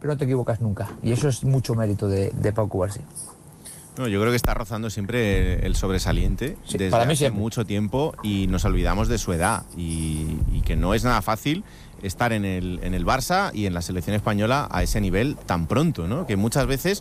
que no te equivocas nunca. Y eso es mucho mérito de Pau Cubarsí. No, yo creo que está rozando siempre el sobresaliente desde para mí hace siempre. mucho tiempo y nos olvidamos de su edad y que no es nada fácil estar en el Barça y en la selección española a ese nivel tan pronto, ¿no? Que muchas veces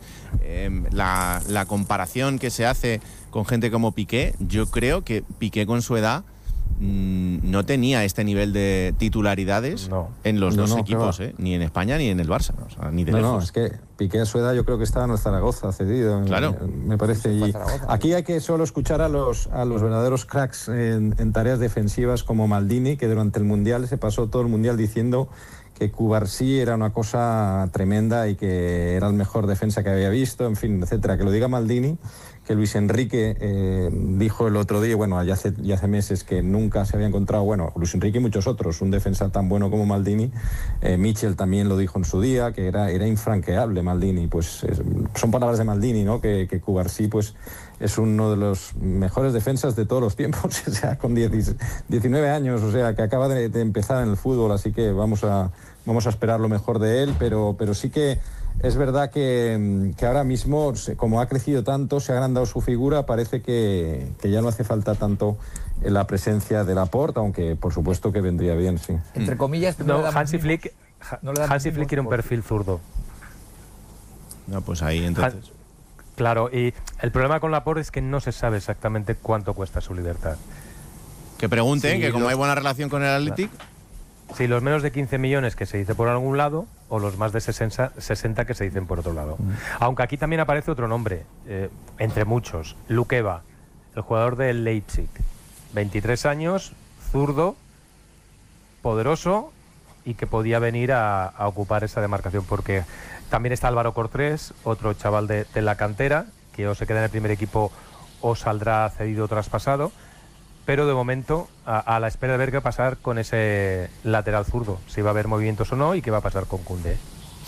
la comparación que se hace con gente como Piqué, yo creo que Piqué con su edad no tenía este nivel de titularidades en los dos equipos, ni en España ni en el Barça, o sea, ni de lejos. No, es que Piqué a su edad yo creo que estaba en el Zaragoza cedido, claro. me parece. Y aquí hay que solo escuchar a los verdaderos cracks en tareas defensivas como Maldini, que durante el Mundial se pasó todo el Mundial diciendo que Cubarsí era una cosa tremenda y que era el mejor defensa que había visto, en fin, etcétera. Que lo diga Maldini, que Luis Enrique dijo el otro día, bueno, ya hace meses que nunca se había encontrado, bueno, Luis Enrique y muchos otros, un defensa tan bueno como Maldini. Michel también lo dijo en su día, que era infranqueable Maldini. Pues son palabras de Maldini, ¿no? Que Cubarsí, pues, es uno de los mejores defensas de todos los tiempos, o sea, con 19 años, o sea, que acaba de empezar en el fútbol, así que vamos a esperar lo mejor de él, pero sí que es verdad que ahora mismo, como ha crecido tanto, se ha agrandado su figura, parece que ya no hace falta tanto la presencia de Laporte, aunque por supuesto que vendría bien, sí. Entre comillas, Hansi Flick quiere un perfil zurdo. No, pues ahí entonces. Claro, y el problema con Laporte es que no se sabe exactamente cuánto cuesta su libertad. Que pregunten, que como hay buena relación con el Athletic. Sí, los menos de 15 millones que se dice por algún lado o los más de 60 que se dicen por otro lado. Aunque aquí también aparece otro nombre, entre muchos, Lukeba, el jugador del Leipzig. 23 años, zurdo, poderoso y que podía venir a ocupar esa demarcación, porque también está Álvaro Cortés, otro chaval de la cantera, que o se queda en el primer equipo o saldrá cedido o traspasado. Pero de momento, a la espera de ver qué va a pasar con ese lateral zurdo, si va a haber movimientos o no y qué va a pasar con Koundé.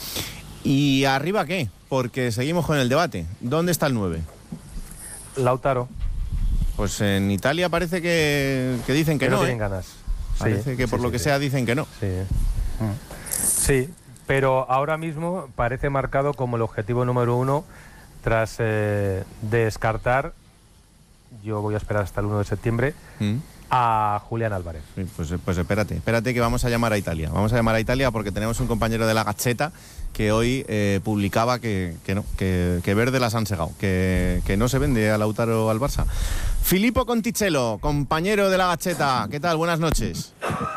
¿Y arriba qué? Porque seguimos con el debate. ¿Dónde está el 9? Lautaro. Pues en Italia parece que dicen que no. No tienen ganas. Parece que por lo que sea dicen que no. Sí, pero ahora mismo parece marcado como el objetivo número 1 tras descartar. Yo voy a esperar hasta el 1 de septiembre a Julián Álvarez. Sí, pues espérate que vamos a llamar a Italia. Vamos a llamar a Italia porque tenemos un compañero de la Gazzetta que hoy publicaba que Verde las han segado, que no se vende a Lautaro al Barça. Filippo Conticello, compañero de la Gazzetta, ¿qué tal? Buenas noches.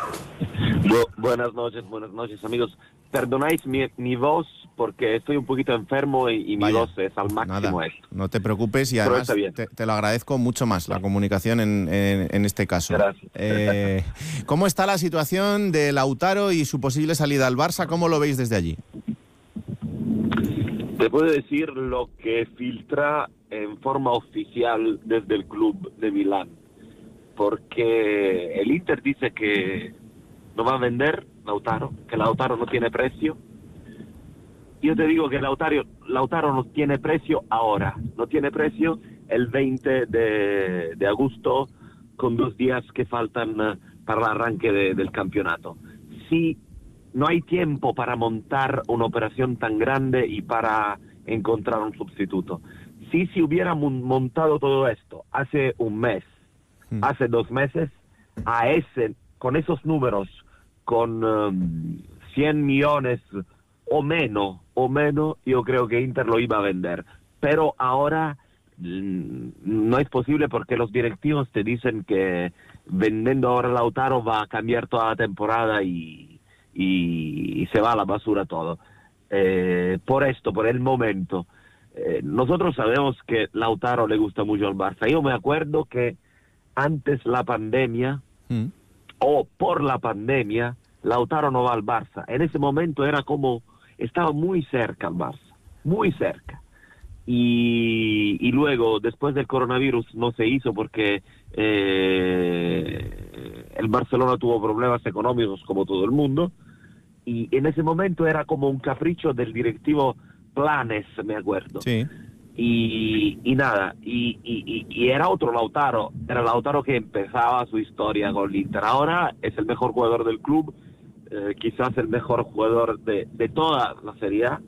Buenas noches, amigos. Perdonáis mi voz porque estoy un poquito enfermo y mi voz es al máximo. Nada, no te preocupes y además te lo agradezco mucho más la comunicación en este caso. Gracias. ¿Cómo está la situación de Lautaro y su posible salida al Barça? ¿Cómo lo veis desde allí? Te puedo decir lo que filtra en forma oficial desde el club de Milán, porque el Inter dice que no va a vender Lautaro, que Lautaro no tiene precio. Yo te digo que Lautaro no tiene precio ahora, no tiene precio el 20 de agosto, con 2 días que faltan para el arranque del campeonato. Si no hay tiempo para montar una operación tan grande y para encontrar un sustituto. Si se hubiera montado todo esto hace un mes, hace 2 meses, con esos números, con 100 millones o menos, yo creo que Inter lo iba a vender. Pero ahora no es posible porque los directivos te dicen que vendiendo ahora Lautaro va a cambiar toda la temporada y se va a la basura todo. Por el momento, nosotros sabemos que Lautaro le gusta mucho al Barça. Yo me acuerdo que antes la pandemia o por la pandemia, Lautaro no va al Barça. En ese momento estaba muy cerca al Barça, muy cerca. Y luego, después del coronavirus, no se hizo porque el Barcelona tuvo problemas económicos como todo el mundo. Y en ese momento era como un capricho del directivo Planes, me acuerdo. Sí. Y nada, y era otro Lautaro, era Lautaro que empezaba su historia con el Inter. Ahora es el mejor jugador del club, quizás el mejor jugador de toda la Serie A,